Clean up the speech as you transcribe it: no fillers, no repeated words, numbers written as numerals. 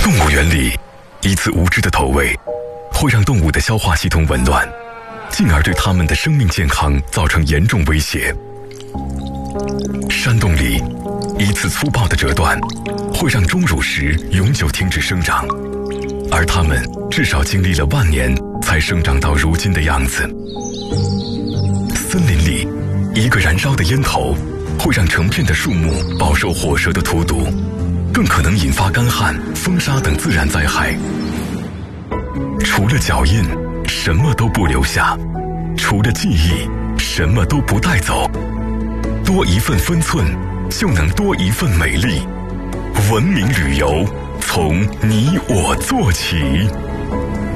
动物园里，一次无知的投喂会让动物的消化系统紊乱，进而对它们的生命健康造成严重威胁。山洞里，一次粗暴的折断会让钟乳石永久停止生长，而它们至少经历了万年才生长到如今的样子。森林里，一个燃烧的烟头会让成片的树木饱受火蛇的荼毒，更可能引发干旱、风沙等自然灾害。除了脚印，什么都不留下；除了记忆，什么都不带走。多一份分寸，就能多一份美丽。文明旅游，从你我做起。